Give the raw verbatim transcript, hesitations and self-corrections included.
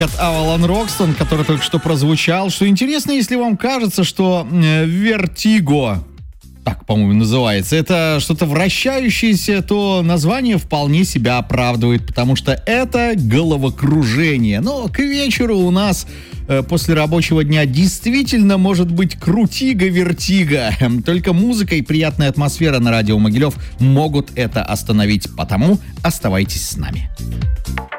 От Авалон Рокстон, который только что прозвучал. Что интересно, если вам кажется, что Вертиго, так, по-моему, называется, это что-то вращающееся, то название вполне себя оправдывает, потому что это головокружение. Но к вечеру у нас э, после рабочего дня действительно может быть крутига-вертига. Только музыка и приятная атмосфера на радио Могилев могут это остановить, потому оставайтесь с нами.